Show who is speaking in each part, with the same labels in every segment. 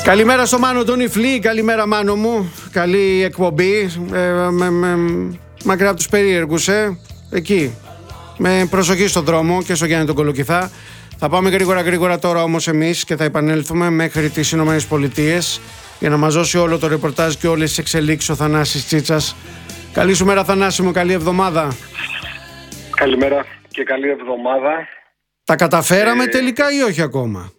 Speaker 1: Καλημέρα στο Μάνο τον Ιφλή, καλημέρα Μάνο μου, καλή εκπομπή, μακριά από τους περίεργους, εκεί, με προσοχή στον δρόμο και στο Γιάννη τον Κολοκυθά. Θα πάμε γρήγορα τώρα όμως εμείς και θα επανέλθουμε μέχρι τις Ηνωμένες Πολιτείες για να μας δώσει όλο το ρεπορτάζ και όλες τις εξελίξεις ο Θανάσης Τσίτσας. Καλή σου μέρα Θανάση μου, καλή εβδομάδα.
Speaker 2: Καλημέρα και καλή εβδομάδα.
Speaker 1: Τα καταφέραμε τελικά ή όχι ακόμα?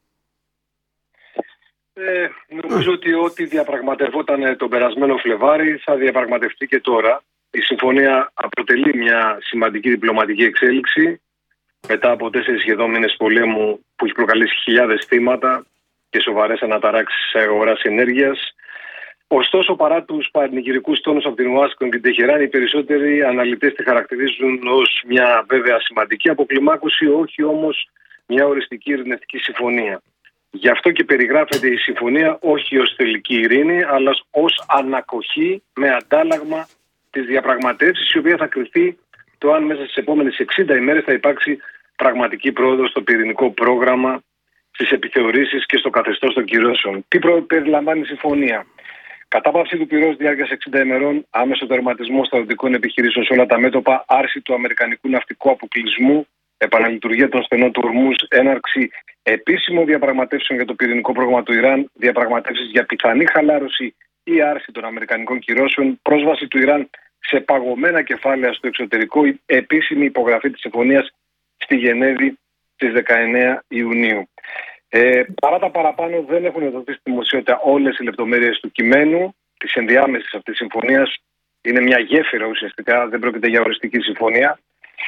Speaker 2: Νομίζω ότι ό,τι διαπραγματευόταν τον περασμένο Φλεβάρι θα διαπραγματευτεί και τώρα. Η συμφωνία αποτελεί μια σημαντική διπλωματική εξέλιξη μετά από 4 σχεδόν μήνες πολέμου που έχει προκαλέσει χιλιάδες θύματα και σοβαρές αναταράξεις σε αγοράς ενέργειας. Ωστόσο, παρά τους πανηγυρικούς τόνους από την Ουάσιγκτον και την Τεχεράνη, οι περισσότεροι αναλυτές τη χαρακτηρίζουν ως μια βέβαια σημαντική αποκλιμάκωση, όχι όμως μια οριστική ειρηνευτική συμφωνία. Γι' αυτό και περιγράφεται η συμφωνία όχι ως τελική ειρήνη, αλλά ως ανακοχή με αντάλλαγμα της διαπραγματεύσης, η οποία θα κριθεί το αν μέσα στις επόμενες 60 ημέρες θα υπάρξει πραγματική πρόοδος στο πυρηνικό πρόγραμμα, στις επιθεωρήσεις και στο καθεστώς των κυρώσεων. Τι περιλαμβάνει η συμφωνία? Κατάπαυση του πυρός διάρκειας 60 ημερών, άμεσο τερματισμό στρατιωτικών επιχειρήσεων σε όλα τα μέτωπα, άρση του αμερικανικού ναυτικού αποκλεισμού, επαναλειτουργία των στενών του Ορμούζ, έναρξη επίσημων διαπραγματεύσεων για το πυρηνικό πρόγραμμα του Ιράν, διαπραγματεύσεις για πιθανή χαλάρωση ή άρση των αμερικανικών κυρώσεων, πρόσβαση του Ιράν σε παγωμένα κεφάλαια στο εξωτερικό, επίσημη υπογραφή της συμφωνίας στη Γενέβη στις 19 Ιουνίου. Παρά τα παραπάνω, δεν έχουν δοθεί στη δημοσιότητα όλες οι λεπτομέρειες του κειμένου της ενδιάμεσης αυτής της συμφωνίας. Είναι μια γέφυρα ουσιαστικά, δεν πρόκειται για οριστική συμφωνία.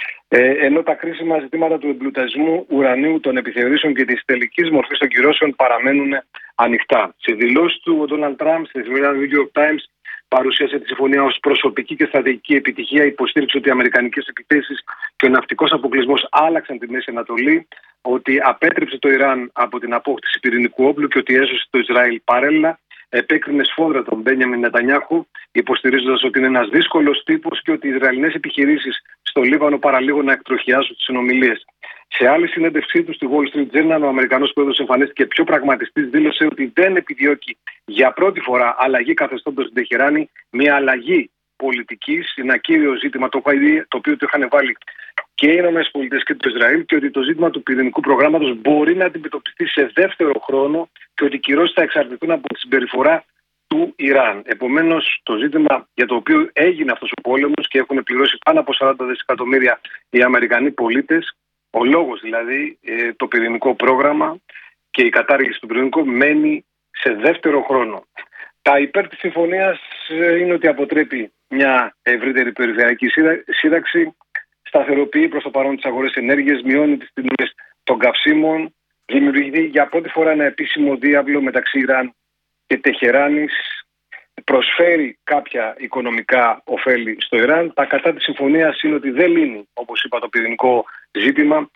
Speaker 2: Ενώ τα κρίσιμα ζητήματα του εμπλουτισμού ουρανίου, των επιθεωρήσεων και της τελικής μορφής των κυρώσεων παραμένουν ανοιχτά. Σε δηλώσεις του, ο Ντόναλντ Τραμπ στην εφημερίδα New York Times παρουσίασε τη συμφωνία ως προσωπική και στρατηγική επιτυχία, υποστήριξε ότι οι αμερικανικές επιθέσεις και ο ναυτικός αποκλεισμός άλλαξαν τη Μέση Ανατολή, ότι απέτρεψε το Ιράν από την απόκτηση πυρηνικού όπλου και ότι έσωσε το Ισραήλ παράλληλα. Επέκρινε σφόδρα τον Μπένιαμιν Νετανιάχου, υποστηρίζοντας ότι είναι ένας δύσκολος τύπος και ότι οι Ισραηλινές επιχειρήσεις στο Λίβανο παραλίγο να εκτροχιάσουν τις συνομιλίες. Σε άλλη συνέντευξή του στη Wall Street Journal, ο Αμερικανός πρόεδρος εμφανίστηκε πιο πραγματιστής, δήλωσε ότι δεν επιδιώκει για πρώτη φορά αλλαγή καθεστώτος στην Τεχεράνη, μια αλλαγή πολιτικής, ένα κύριο ζήτημα το οποίο το είχαν βάλει και οι ΗΠΑ και το Ισραήλ, και ότι το ζήτημα του πυρηνικού προγράμματος μπορεί να αντιμετωπιστεί σε δεύτερο χρόνο και ότι οι κυρώσεις θα εξαρτηθούν από τη συμπεριφορά του Ιράν. Επομένως, το ζήτημα για το οποίο έγινε αυτός ο πόλεμος και έχουν πληρώσει πάνω από 40 δισεκατομμύρια οι Αμερικανοί πολίτες, ο λόγος δηλαδή, το πυρηνικό πρόγραμμα και η κατάργηση του πυρηνικού μένει σε δεύτερο χρόνο. Τα υπέρ της συμφωνίας είναι ότι αποτρέπει μια ευρύτερη περιφερειακή σύραξη, σταθεροποιεί προς το παρόν τις αγορές ενέργειας, μειώνει τις τιμές των καυσίμων, δημιουργεί για πρώτη φορά ένα επίσημο διάβλο μεταξύ Ιράν και Τεχεράνης, προσφέρει κάποια οικονομικά ωφέλη στο Ιράν. Τα κατά της συμφωνίας είναι ότι δεν λύνει, όπως είπα, το πυρηνικό ζήτημα.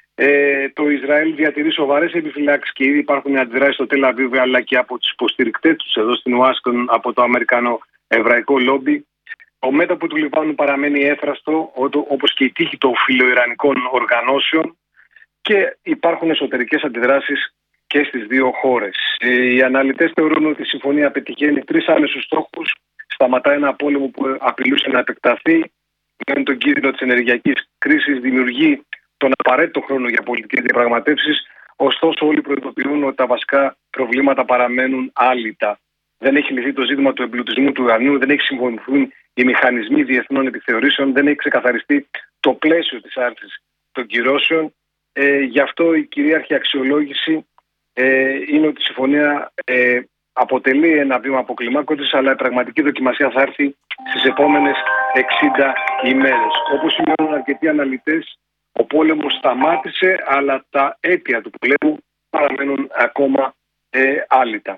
Speaker 2: Το Ισραήλ διατηρεί σοβαρές επιφυλάξεις και ήδη υπάρχουν αντιδράσεις στο Τελ Αβίβ, αλλά και από τους υποστηρικτές τους εδώ στην Ουάσιγκτον από το αμερικανο-εβραϊκό λόμπι. Το μέτωπο του Λιβάνου παραμένει έφραστο, όπως και η τύχη των φιλοϊρανικών οργανώσεων, και υπάρχουν εσωτερικές αντιδράσεις και στις δύο χώρες. Οι αναλυτές θεωρούν ότι η συμφωνία πετυχαίνει 3 άμεσους στόχους. Σταματά ένα πόλεμο που απειλούσε να επεκταθεί, μειώνει τον κίνδυνο της ενεργειακής κρίσης, δημιουργεί τον απαραίτητο χρόνο για πολιτικές διαπραγματεύσεις. Ωστόσο, όλοι προειδοποιούν ότι τα βασικά προβλήματα παραμένουν άλυτα. Δεν έχει λυθεί το ζήτημα του εμπλουτισμού του ουρανίου, δεν έχει συμφωνηθούν οι μηχανισμοί διεθνών επιθεωρήσεων, δεν έχει ξεκαθαριστεί το πλαίσιο της άρσης των κυρώσεων. Γι' αυτό η κυρίαρχη αξιολόγηση είναι ότι η συμφωνία αποτελεί ένα βήμα αποκλιμάκωσης, αλλά η πραγματική δοκιμασία θα έρθει στις επόμενες 60 ημέρες. Όπως σημειώνουν αρκετοί αναλυτές, ο πόλεμος σταμάτησε, αλλά τα αίτια του πολέμου παραμένουν ακόμα άλυτα.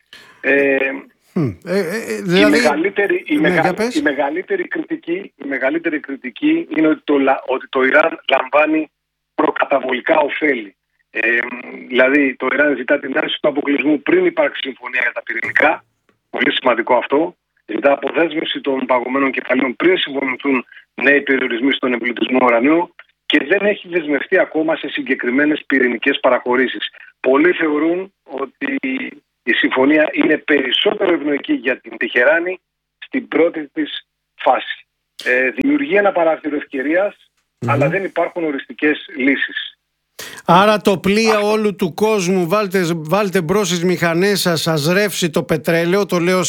Speaker 1: Δηλαδή...
Speaker 2: Η μεγαλύτερη κριτική είναι ότι το Ιράν λαμβάνει προκαταβολικά ωφέλη. Δηλαδή το Ιράν ζητά την άρση του αποκλεισμού πριν υπάρξει συμφωνία για τα πυρηνικά, πολύ σημαντικό αυτό. Ζητά αποδέσμευση των παγωμένων κεφαλαίων πριν συμφωνηθούν νέοι περιορισμοί στον εμπλουτισμό ουρανίου και δεν έχει δεσμευτεί ακόμα σε συγκεκριμένες πυρηνικές παραχωρήσεις. Πολλοί θεωρούν ότι η συμφωνία είναι περισσότερο ευνοϊκή για την Τεχεράνη στην πρώτη της φάση. Δημιουργεί ένα παράθυρο ευκαιρίας, αλλά δεν υπάρχουν οριστικές λύσεις.
Speaker 1: Άρα το πλοία όλου του κόσμου βάλτε μπρος στις μηχανές σας, σας ρεύσει το πετρέλαιο, το λέω